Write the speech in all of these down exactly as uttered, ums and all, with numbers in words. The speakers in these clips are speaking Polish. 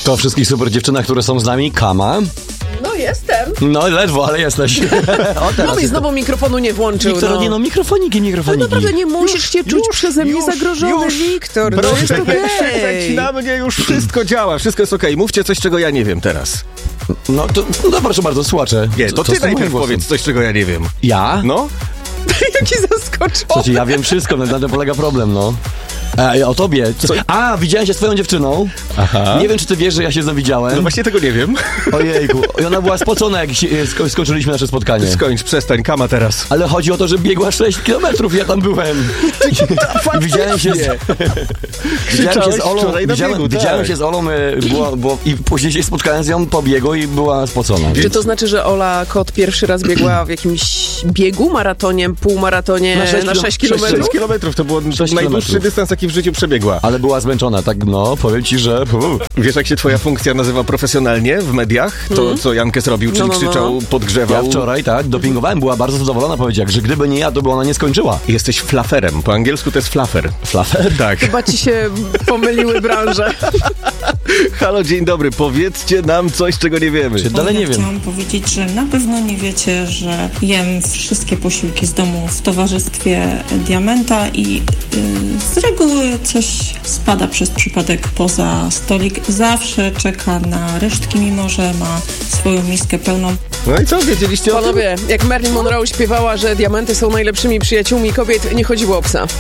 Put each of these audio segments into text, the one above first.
To wszystkich super dziewczynach, które są z nami, Kama. No jestem. No ledwo, ale jesteś. O, teraz No i znowu mikrofonu nie włączył. Wiktor, no. nie no, mikrofoniki, mikrofoniki. No naprawdę nie musisz się czuć przeze mnie już, zagrożony, już. Wiktor. No Proszę jest nie okej. krzyczeć na mnie, już wszystko działa, wszystko jest okej. Mówcie coś, czego ja nie wiem teraz. No to no, proszę bardzo, słuchacze. Nie, to Co ty z tym najpierw głosem? powiedz coś, czego ja nie wiem. Ja? No? Jaki zaskoczony. Słuchajcie, ja wiem wszystko, na tym polega problem, no. A, o tobie. Co? A, widziałem się z twoją dziewczyną. Aha. Nie wiem, czy ty wiesz, że ja się z nią widziałem. No właśnie tego nie wiem. Ojejku. I ona była spocona, jak się, sko- skończyliśmy nasze spotkanie. Skończ, przestań, Kama teraz. Ale chodzi o to, że biegła sześć kilometrów, ja tam byłem. I widziałem się z... widziałem się z Olą, wczoraj na widziałem, biegu, tak. widziałem się z Olą e, było, było, i później się spotkałem z nią po biegu i była spocona. Czy to znaczy, że Ola Kot pierwszy raz biegła w jakimś biegu, maratonie, półmaratonie Na sześć na kilo- sześć kilometrów? sześć kilometrów to był najdłuższy kilometrów. dystans, jaki w życiu przebiegła. Ale była zmęczona, tak no, powiem ci, że... Uf. Wiesz, jak się twoja funkcja nazywa profesjonalnie w mediach? To, Hmm? co Jankes robił, czyli No, no, no. krzyczał, podgrzewał. Ja wczoraj, tak, dopingowałem, była bardzo zadowolona, powiedziała, że gdyby nie ja, to by ona nie skończyła. Jesteś flaferem. Po angielsku to jest flafer. Flafer? Tak. Chyba ci się pomyliły branże. Halo, dzień dobry. Powiedzcie nam coś, czego nie wiemy. Czy dalej nie wiem. Chciałam powiedzieć, że na pewno nie wiecie, że jem wszystkie posiłki z domu w towarzystwie Diamenta i yy, z reguły coś spada przez przypadek poza stolik. Zawsze czeka na resztki, mimo że ma swoją miskę pełną. No i co, wiedzieliście o tym? Panowie, jak Marilyn Monroe śpiewała, że diamenty są najlepszymi przyjaciółmi kobiet, nie chodziło o psa.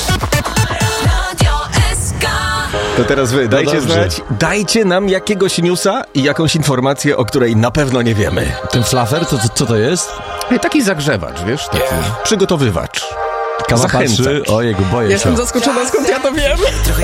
To teraz wy, dajcie dobrze. znać, dajcie nam jakiegoś newsa i jakąś informację, o której na pewno nie wiemy. Ten flafer, to, to, co to jest? Taki zagrzewacz, wiesz, taki przygotowywacz. Kawa Zachęcać. patrzy, ojejku, boję się. Jestem zaskoczona, skąd ja to wiem.